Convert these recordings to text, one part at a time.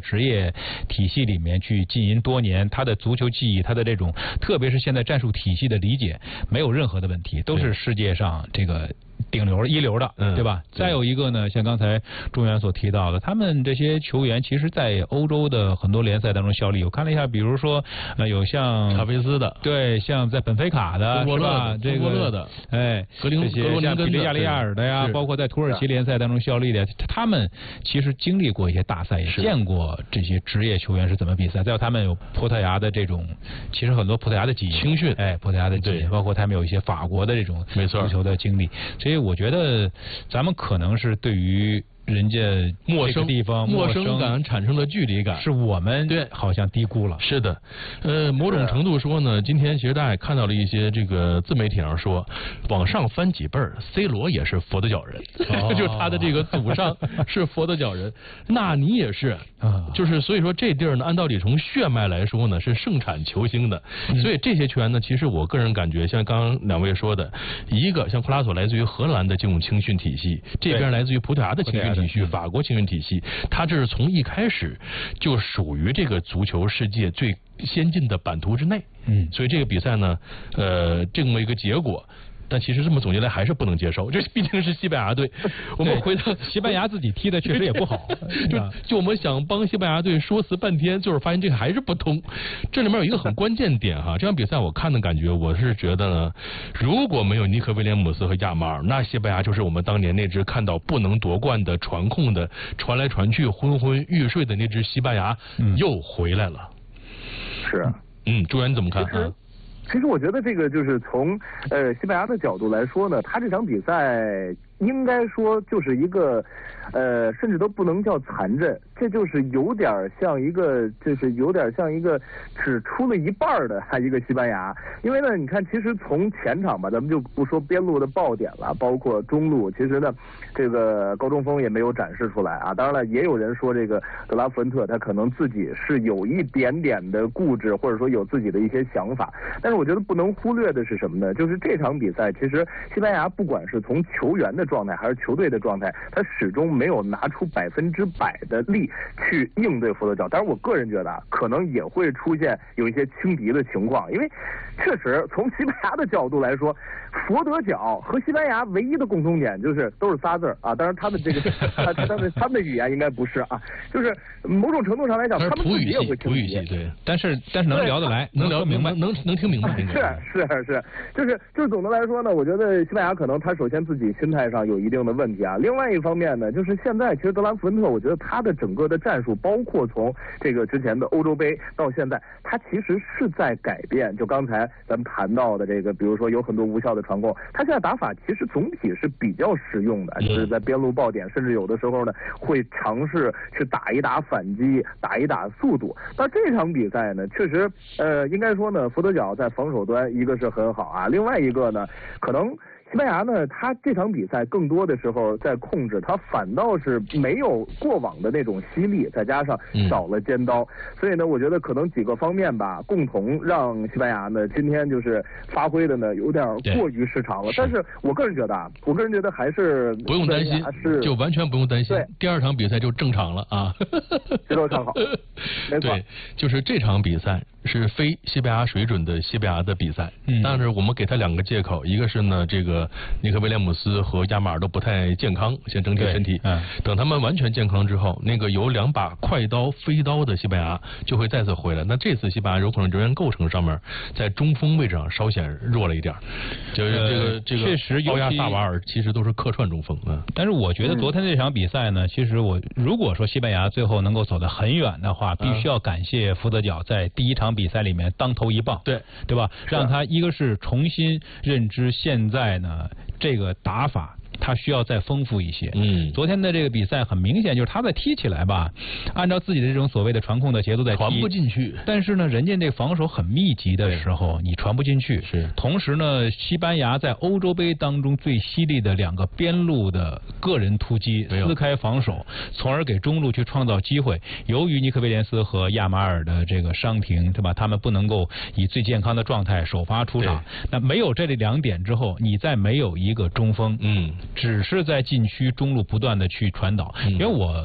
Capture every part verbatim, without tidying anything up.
职业体系里面去经营多年，他的足球技艺，他的这种特别是现在战术体系的理解，没有任何的问题，都是世界上这个顶流一流的，对吧？嗯、再有一个呢，像刚才中原所提到的，他们这些球员其实，在欧洲的很多联赛当中效力。我看了一下，比如说，呃，有像卡菲斯的， 对，像在本菲卡的，是吧？这个的， 哎， 格林这些像比利亚雷亚尔的呀，包括在土耳其联赛当中效力的，他们其实经历过一些大赛，也见过这些职业球员是怎么比赛。再有他们有葡萄牙的这种，其实很多葡萄牙的基因， 青训， 哎，葡萄牙的基因，包括他们有一些法国的这种足球的经历。所以我觉得咱们可能是对于人家陌生地方陌生感产生的距离感， 是我们对好像低估了。 是的，呃，某种程度说呢，今天其实大家也看到了一些这个自媒体上说，往上翻几辈儿 ，C 罗也是佛的脚人，哦、就他的这个祖上是佛的脚人，纳尼也是，啊、就是所以说这地儿呢，按道理从血脉来说呢，是盛产球星的，嗯、所以这些球员呢，其实我个人感觉，像刚刚两位说的，一个像库拉索来自于荷兰的这种青训体系，这边来自于葡萄牙的青训体系，法国青训体系，他这是从一开始就属于这个足球世界最先进的版图之内，嗯，所以这个比赛呢，呃，这么一个结果。但其实这么总结来还是不能接受，这毕竟是西班牙队。我们回到西班牙自己踢的确实也不好， 就就我们想帮西班牙队说辞半天，就是发现这个还是不通。这里面有一个很关键点哈，这场比赛我看的感觉，我是觉得呢，如果没有尼克威廉姆斯和亚马尔，那西班牙就是我们当年那支看到不能夺冠的传控的传来传去昏昏欲睡的那支西班牙、嗯、又回来了。 是， 嗯，朱元你怎么看啊？ 其实我觉得这个就是从呃西班牙的角度来说呢，他这场比赛应该说就是一个呃甚至都不能叫残阵，这就是有点像一个就是有点像一个只出了一半的一个西班牙。因为呢你看，其实从前场吧，咱们就不说边路的爆点了，包括中路，其实呢这个高中锋也没有展示出来啊。当然了，也有人说这个德拉福恩特他可能自己是有一点点的固执，或者说有自己的一些想法。但是我觉得不能忽略的是什么呢？就是这场比赛其实西班牙不管是从球员的状态还是球队的状态，他始终没有拿出百分之百的力去应对佛得角。当然我个人觉得啊，可能也会出现有一些轻敌的情况，因为确实从西班牙的角度来说，佛得角和西班牙唯一的共同点就是都是仨字啊。当然他们这个他他们他们的语言应该不是啊，就是某种程度上来讲，他们自己也会轻敌， 对， 但是但是能聊得来，能聊明白， 能能听明白。 是是是，就是就是总的来说呢，我觉得西班牙可能他首先自己心态上有一定的问题啊。另外一方面呢，就是现在其实德兰福恩特，我觉得他的整个的战术，包括从这个之前的欧洲杯到现在，他其实是在改变。就刚才咱们谈到的这个，比如说有很多无效的传控，他现在打法其实总体是比较实用的，就是在边路爆点，甚至有的时候呢会尝试去打一打反击，打一打速度。但这场比赛呢，确实呃应该说呢，佛得角在防守端一个是很好啊，另外一个呢，可能西班牙呢，他这场比赛更多的时候在控制，他反倒是没有过往的那种犀利，再加上少了尖刀，嗯、所以呢，我觉得可能几个方面吧，共同让西班牙呢今天就是发挥的呢有点过于失常了。但是我个人觉得啊，我个人觉得还是不用担心，就完全不用担心。第二场比赛就正常了啊， 这都看好，没错， 对，就是这场比赛是非西班牙水准的西班牙的比赛，嗯、但是我们给他两个借口，一个是呢，这个尼克威廉姆斯和亚马尔都不太健康，现整体身体，嗯、等他们完全健康之后，那个有两把快刀飞刀的西班牙就会再次回来。那这次西班牙有可能人员构成上面在中锋位置上稍显弱了一点，就是这个、呃、这个确实奥亚萨瓦尔其实都是客串中锋啊。 但是我觉得昨天这场比赛呢，其实我如果说西班牙最后能够走得很远的话，必须要感谢福德角在第一场比赛里面当头一棒， 对对吧？让他一个是重新认知现在呢这个打法，他需要再丰富一些。嗯，昨天的这个比赛很明显就是他在踢起来吧，按照自己的这种所谓的传控的节奏在踢， 传不进去。 但是呢，人家这防守很密集的时候，你传不进去。 是。 同时呢，西班牙在欧洲杯当中最犀利的两个边路的个人突击，撕开防守，从而给中路去创造机会。由于尼克威廉斯和亚马尔的这个伤停，对吧？他们不能够以最健康的状态首发出场。那没有这两点之后，你再没有一个中锋，嗯。只是在禁区中路不断的去传导，嗯、因为我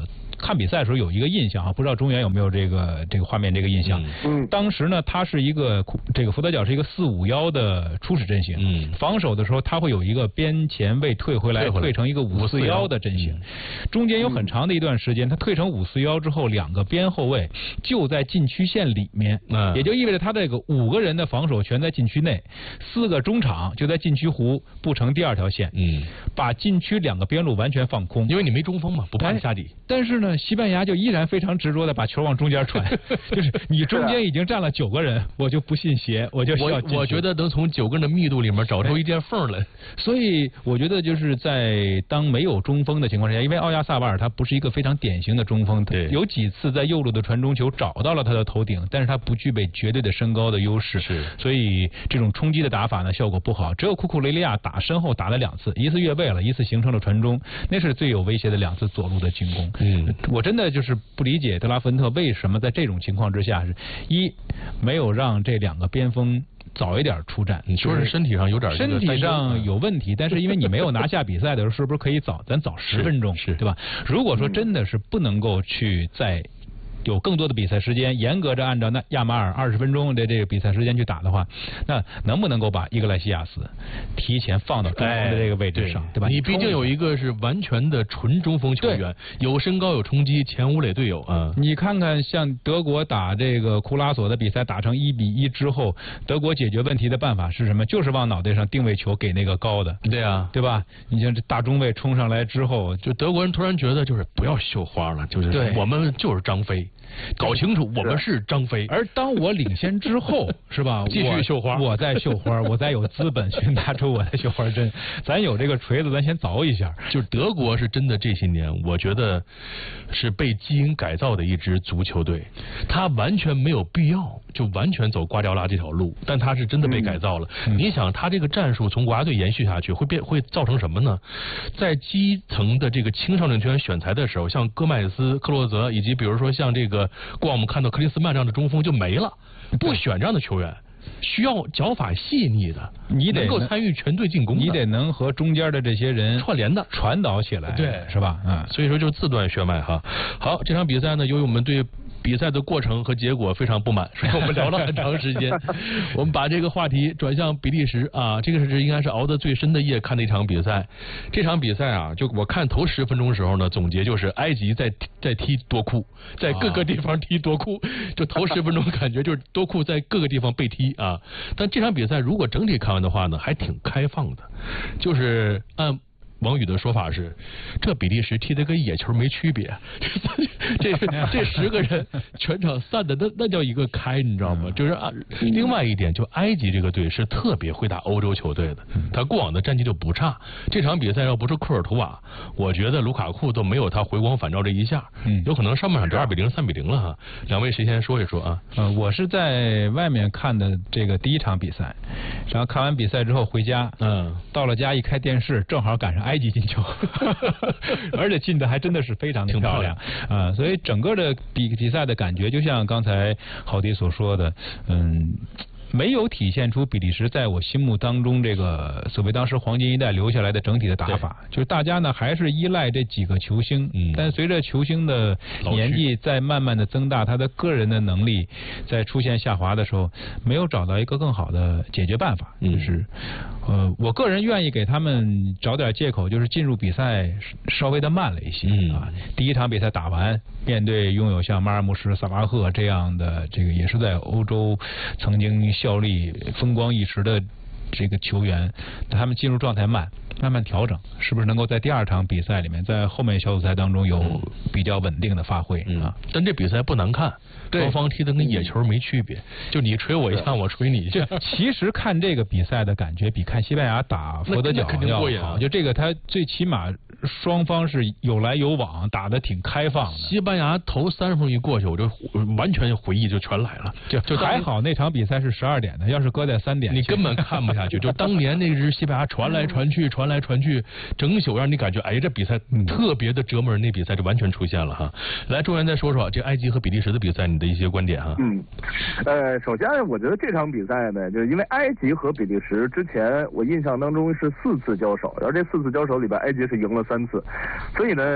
看比赛的时候有一个印象啊，不知道中原有没有这个这个画面这个印象？嗯，当时呢，他是一个这个佛得角是一个四五幺的初始阵型，嗯，防守的时候他会有一个边前卫退回来，退成一个五四幺的阵型，中间有很长的一段时间，他退成五四幺之后，两个边后卫就在禁区线里面，嗯，也就意味着他这个五个人的防守全在禁区内，四个中场就在禁区弧布成第二条线，嗯，把禁区两个边路完全放空， 因为你没中锋嘛，不怕你下底。 但是呢，西班牙就依然非常执着的把球往中间传，就是你中间已经站了九个人，我就不信邪，我就需要进去。 我觉得能从九个人的密度里面找出一间缝来。 所以我觉得就是在当没有中锋的情况之下，因为奥亚萨瓦尔他不是一个非常典型的中锋，对，有几次在右路的传中球找到了他的头顶，但是他不具备绝对的身高的优势，是，所以这种冲击的打法呢效果不好。只有库库雷利亚打身后打了两次，一次越位了，一次形成了传中，那是最有威胁的两次左路的进攻。嗯，我真的就是不理解德拉芬特为什么在这种情况之下，是一没有让这两个边锋早一点出战。 你说是身体上有点身体上有问题，但是因为你没有拿下比赛的时候，是不是可以早咱早十分钟，是对吧？如果说真的是不能够去在有更多的比赛时间，严格着按照那亚马尔二十分钟的这个比赛时间去打的话，那能不能够把伊格莱西亚斯提前放到中锋的这个位置上，哎、对吧？ 你毕竟有一个是完全的纯中锋球员，有身高有冲击，前无垒队友啊。 你看看像德国打这个库拉索的比赛打成一比一之后，德国解决问题的办法是什么？就是往脑袋上定位球给那个高的。 对啊， 对吧？你像这大中卫冲上来之后， 就德国人突然觉得就是不要绣花了，就是我们就是张飞。搞清楚，我们是张飞。 而当我领先之后，是吧？ 继续绣花， 我再绣花，我再有资本去拿出我的绣花针。咱有这个锤子，咱先凿一下。 就是德国是真的这些年，我觉得是被基因改造的一支足球队。他完全没有必要就完全走瓜迪奥拉这条路，但他是真的被改造了。嗯、你想，他这个战术从国家队延续下去，会变会造成什么呢？在基层的这个青少年球员选材的时候，像戈麦斯、克洛泽，以及比如说像这个。过往我们看到克里斯曼这样的中锋就没了，不选这样的球员，需要脚法细腻的， 你得能够参与全队进攻， 你得能和中间的这些人串联的传导起来， 对， 是吧？嗯， 所以说就自断血脉哈。好，这场比赛呢，由于我们对比赛的过程和结果非常不满，所以我们聊了很长时间。我们把这个话题转向比利时啊，这个是应该是熬得最深的夜看的一场比赛。这场比赛啊，就我看头十分钟的时候呢，总结就是埃及在在踢多库，在各个地方踢多库，就头十分钟感觉就是多库在各个地方被踢啊。但这场比赛如果整体看完的话呢，还挺开放的，就是按王宇的说法是，这比利时踢得跟野球没区别，这这十个人全场散的那那叫一个开，你知道吗？就是啊，另外一点，就埃及这个队是特别会打欧洲球队的，他过往的战绩就不差。这场比赛要不是库尔图瓦，我觉得卢卡库都没有他回光返照这一下，有可能上半场就二比零、三比零了哈。两位谁先说一说啊？ 呃，我是在外面看的这个第一场比赛，然后看完比赛之后回家，嗯，到了家一开电视，正好赶上埃及进球，而且进的还真的是非常的漂亮啊、呃！所以整个的比比赛的感觉，就像刚才郝迪所说的，嗯。没有体现出比利时在我心目当中这个所谓当时黄金一代留下来的整体的打法，就是大家呢还是依赖这几个球星，嗯、但随着球星的年纪在慢慢的增大，他的个人的能力在出现下滑的时候，没有找到一个更好的解决办法，嗯、就是呃，我个人愿意给他们找点借口，就是进入比赛稍微的慢了一些、嗯、啊。第一场比赛打完，面对拥有像马尔穆什、萨拉赫这样的这个也是在欧洲曾经效力风光一时的这个球员，他们进入状态慢，慢慢调整，是不是能够在第二场比赛里面，在后面小组赛当中有比较稳定的发挥、嗯、啊？ 但这比赛不难看，双方踢的跟野球没区别，就你吹我一下，我吹你一下。 其实看这个比赛的感觉比看西班牙打佛得角要好，就这个他最起码双方是有来有往，打得挺开放的。 西班牙头三十分钟一过去，我就完全回忆就全来了。 就就还好那场比赛是十二点的，要是搁在三点， 你根本看不下去。就当年那支西班牙传来传去，传来传去，整宿让你感觉，哎，这比赛特别的折磨人。那比赛就完全出现了哈。来，中原再说说这埃及和比利时的比赛，你的一些观点哈。 嗯，呃，首先我觉得这场比赛呢，就是因为埃及和比利时之前我印象当中是四次交手，然后这四次交手里边埃及是赢了三次，所以呢。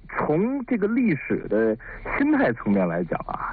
从这个历史的心态层面来讲啊，